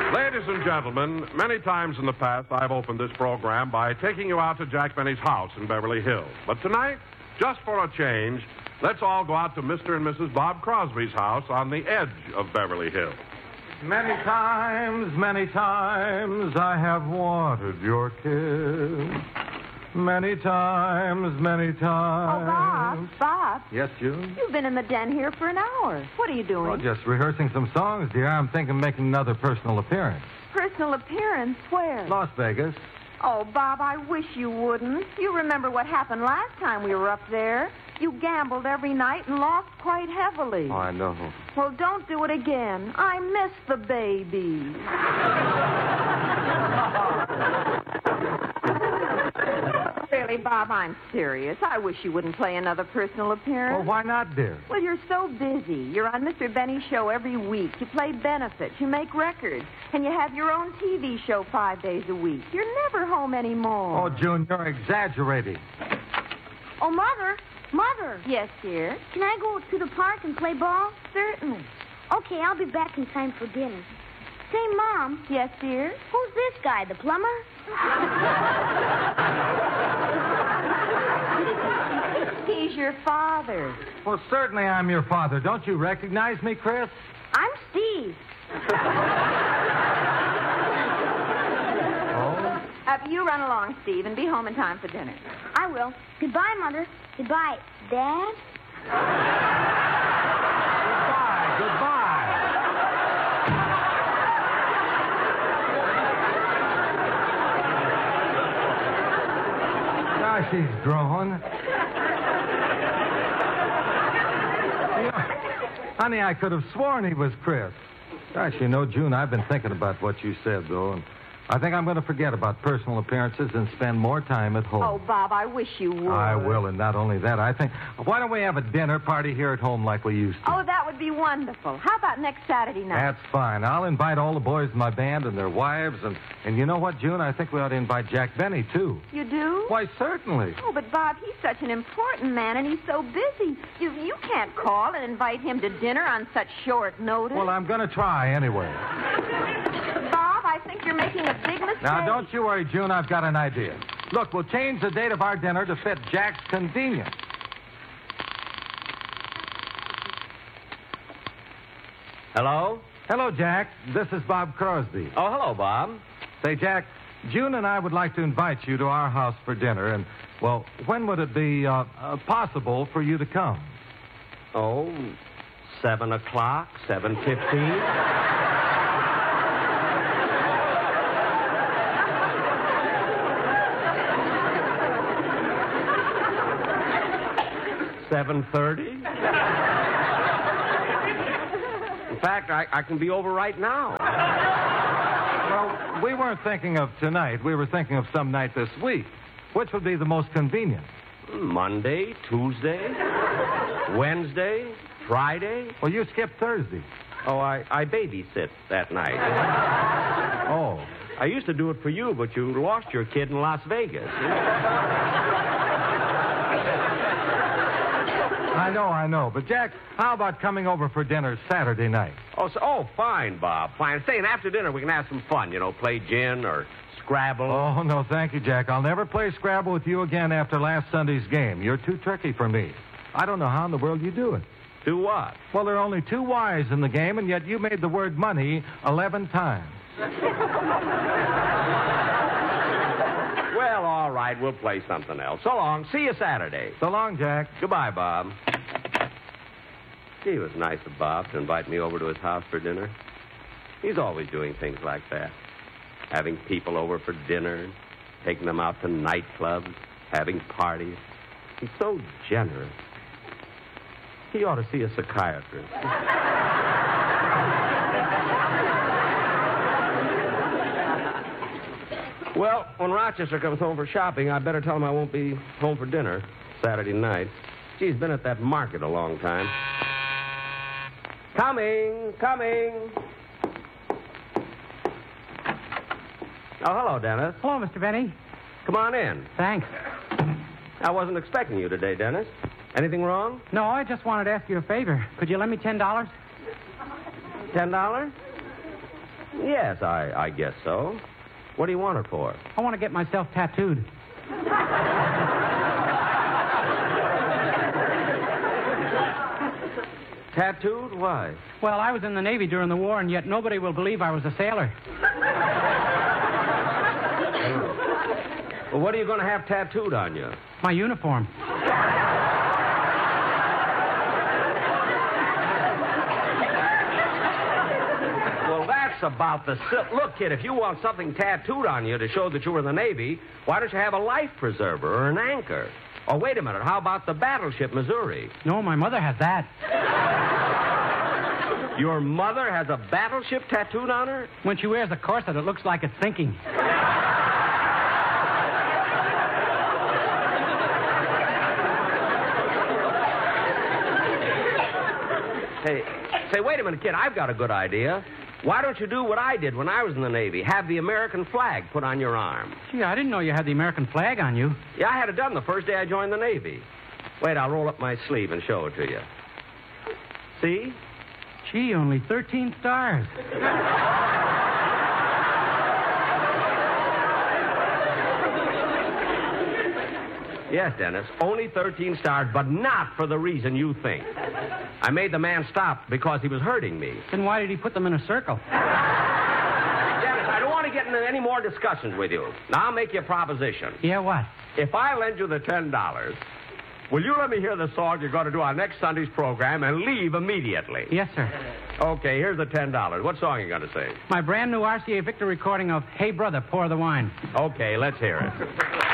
Ladies and gentlemen, many times in the past I've opened this program by taking you out to Jack Benny's house in Beverly Hills. But tonight, just for a change, let's all go out to Mr. and Mrs. Bob Crosby's house on the edge of Beverly Hills. Many times I have wanted your kiss. Many times. Oh, Bob. Yes, June? You've been in the den here for an hour. What are you doing? Well, just rehearsing some songs, dear. I'm thinking of making another personal appearance. Personal appearance? Where? Las Vegas. Oh, Bob, I wish you wouldn't. You remember what happened last time we were up there. You gambled every night and lost quite heavily. Oh, I know. Well, don't do it again. I miss the baby. Really, Bob, I'm serious. I wish you wouldn't play another personal appearance. Well, why not, dear? Well, you're so busy. You're on Mr. Benny's show every week. You play benefits. You make records. And you have your own TV show 5 days a week. You're never home anymore. Oh, June, you're exaggerating. Oh, Mother. Mother. Yes, dear? Can I go to the park and play ball? Certainly. Okay, I'll be back in time for dinner. Say, Mom. Yes, dear? Who's this guy, the plumber? He's your father. Well, certainly I'm your father. Don't you recognize me, Chris? I'm Steve. Oh? You run along, Steve, and be home in time for dinner. I will. Goodbye, Mother. Goodbye, Dad. Goodbye. Now she's growing. Honey, I could have sworn he was Chris. Gosh, you know, June, I've been thinking about what you said, though, and I think I'm going to forget about personal appearances and spend more time at home. Oh, Bob, I wish you would. I will, and not only that, I think, why don't we have a dinner party here at home like we used to? Oh, that would be wonderful. How about next Saturday night? That's fine. I'll invite all the boys in my band and their wives, and you know what, June? I think we ought to invite Jack Benny, too. You do? Why, certainly. Oh, but Bob, he's such an important man, and he's so busy. You can't call and invite him to dinner on such short notice. Well, I'm going to try anyway. Bob, I think you're making a big mistake. Now, don't you worry, June. I've got an idea. Look, we'll change the date of our dinner to fit Jack's convenience. Hello? Hello, Jack. This is Bob Crosby. Oh, hello, Bob. Say, Jack, June and I would like to invite you to our house for dinner, and, well, when would it be possible for you to come? Oh, 7 o'clock, 7:15. 7:30. In fact, I can be over right now. Well, we weren't thinking of tonight. We were thinking of some night this week. Which would be the most convenient? Monday, Tuesday, Wednesday, Friday. Well, you skipped Thursday. Oh, I babysit that night. Oh. I used to do it for you, but you lost your kid in Las Vegas. I know. But, Jack, how about coming over for dinner Saturday night? Oh, fine, Bob. Fine. Say, and after dinner we can have some fun, play gin or Scrabble. Oh, no, thank you, Jack. I'll never play Scrabble with you again after last Sunday's game. You're too tricky for me. I don't know how in the world you do it. Do what? Well, there are only 2 Y's in the game, and yet you made the word money 11 times. Well, all right, we'll play something else. So long. See you Saturday. So long, Jack. Goodbye, Bob. Gee, it was nice of Bob to invite me over to his house for dinner. He's always doing things like that. Having people over for dinner, taking them out to nightclubs, having parties. He's so generous. He ought to see a psychiatrist. Well, when Rochester comes home for shopping, I better tell him I won't be home for dinner Saturday night. Gee, he's been at that market a long time. Coming. Oh, hello, Dennis. Hello, Mr. Benny. Come on in. Thanks. I wasn't expecting you today, Dennis. Anything wrong? No, I just wanted to ask you a favor. Could you lend me $10? $10? Yes, I guess so. What do you want it for? I want to get myself tattooed. Tattooed? Why? Well, I was in the Navy during the war, and yet nobody will believe I was a sailor. Well, what are you going to have tattooed on you? My uniform. Well, that's about the... Look, kid, if you want something tattooed on you to show that you were in the Navy, why don't you have a life preserver or an anchor? Or wait a minute, how about the battleship Missouri? No, my mother has that. Your mother has a battleship tattooed on her? When she wears a corset, it looks like it's sinking. Say, wait a minute, kid, I've got a good idea. Why don't you do what I did when I was in the Navy? Have the American flag put on your arm. Gee, I didn't know you had the American flag on you. Yeah, I had it done the first day I joined the Navy. Wait, I'll roll up my sleeve and show it to you. See? Gee, only 13 stars. Yes, Dennis, only 13 stars, but not for the reason you think. I made the man stop because he was hurting me. Then why did he put them in a circle? Dennis, I don't want to get into any more discussions with you. Now, I'll make you a proposition. Yeah, what? If I lend you the $10, will you let me hear the song you're going to do on next Sunday's program and leave immediately? Yes, sir. Okay, here's the $10. What song are you going to sing? My brand new RCA Victor recording of Hey Brother, Pour the Wine. Okay, let's hear it.